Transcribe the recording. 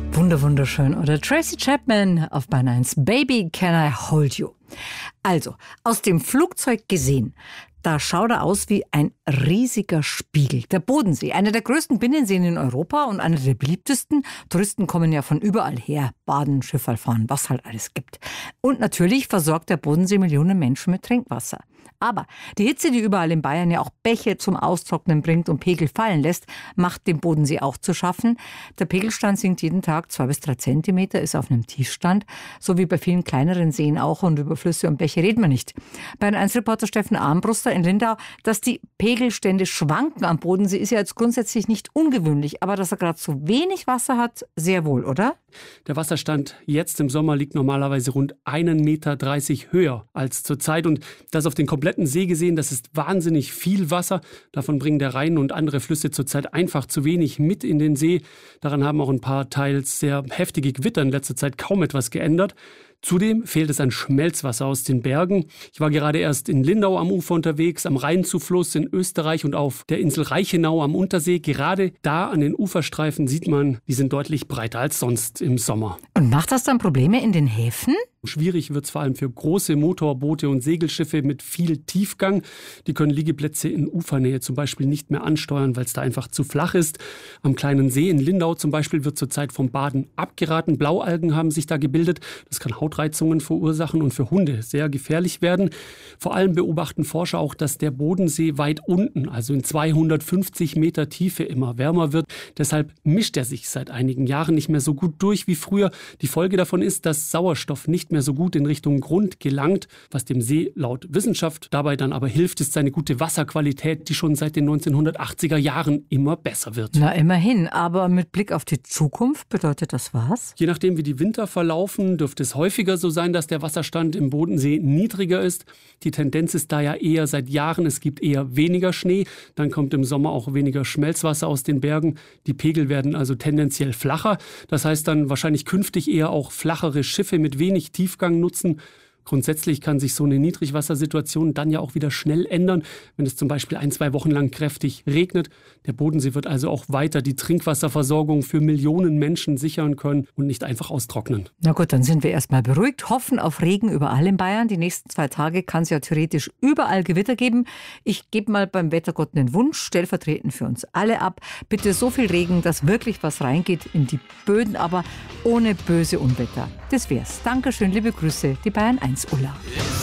Wunderschön. Oder Tracy Chapman auf Bayern 1. Baby, can I hold you? Also, aus dem Flugzeug gesehen, da schaut er aus wie ein riesiger Spiegel. Der Bodensee, einer der größten Binnenseen in Europa und einer der beliebtesten. Touristen kommen ja von überall her, baden, Schifffahrt fahren, was halt alles gibt. Und natürlich versorgt der Bodensee Millionen Menschen mit Trinkwasser. Aber die Hitze, die überall in Bayern ja auch Bäche zum Austrocknen bringt und Pegel fallen lässt, macht dem Bodensee auch zu schaffen. Der Pegelstand sinkt jeden Tag 2 bis 3 Zentimeter, ist auf einem Tiefstand. So wie bei vielen kleineren Seen auch, und über Flüsse und Bäche reden wir nicht. Bayern 1-Reporter Steffen Armbruster in Lindau, dass die Pegelstände schwanken am Bodensee, ist ja jetzt grundsätzlich nicht ungewöhnlich. Aber dass er gerade so wenig Wasser hat, sehr wohl, oder? Der Wasserstand jetzt im Sommer liegt normalerweise rund 1,30 Meter höher als zurzeit. Und das auf den kompletten See gesehen, das ist wahnsinnig viel Wasser. Davon bringen der Rhein und andere Flüsse zurzeit einfach zu wenig mit in den See. Daran haben auch ein paar teils sehr heftige Gewitter in letzter Zeit kaum etwas geändert. Zudem fehlt es an Schmelzwasser aus den Bergen. Ich war gerade erst in Lindau am Ufer unterwegs, am Rheinzufluss in Österreich und auf der Insel Reichenau am Untersee. Gerade da an den Uferstreifen sieht man, die sind deutlich breiter als sonst im Sommer. Und macht das dann Probleme in den Häfen? Schwierig wird es vor allem für große Motorboote und Segelschiffe mit viel Tiefgang. Die können Liegeplätze in Ufernähe zum Beispiel nicht mehr ansteuern, weil es da einfach zu flach ist. Am kleinen See in Lindau zum Beispiel wird zurzeit vom Baden abgeraten. Blaualgen haben sich da gebildet. Das kann Hautreizungen verursachen und für Hunde sehr gefährlich werden. Vor allem beobachten Forscher auch, dass der Bodensee weit unten, also in 250 Meter Tiefe, immer wärmer wird. Deshalb mischt er sich seit einigen Jahren nicht mehr so gut durch wie früher. Die Folge davon ist, dass Sauerstoff nicht mehr so gut in Richtung Grund gelangt. Was dem See laut Wissenschaft dabei dann aber hilft, ist seine gute Wasserqualität, die schon seit den 1980er Jahren immer besser wird. Na, immerhin. Aber mit Blick auf die Zukunft bedeutet das was? Je nachdem, wie die Winter verlaufen, dürfte es häufiger so sein, dass der Wasserstand im Bodensee niedriger ist. Die Tendenz ist da ja eher seit Jahren, es gibt eher weniger Schnee. Dann kommt im Sommer auch weniger Schmelzwasser aus den Bergen. Die Pegel werden also tendenziell flacher. Das heißt dann wahrscheinlich künftig eher auch flachere Schiffe mit wenig Tiefgang nutzen. Grundsätzlich kann sich so eine Niedrigwassersituation dann ja auch wieder schnell ändern, wenn es zum Beispiel 1-2 Wochen lang kräftig regnet. Der Bodensee wird also auch weiter die Trinkwasserversorgung für Millionen Menschen sichern können und nicht einfach austrocknen. Na gut, dann sind wir erstmal beruhigt, hoffen auf Regen überall in Bayern. Die nächsten 2 Tage kann es ja theoretisch überall Gewitter geben. Ich gebe mal beim Wettergott einen Wunsch, stellvertretend für uns alle ab. Bitte so viel Regen, dass wirklich was reingeht in die Böden, aber ohne böse Unwetter. Das wär's. Dankeschön, liebe Grüße, die Bayern 1 Ulla.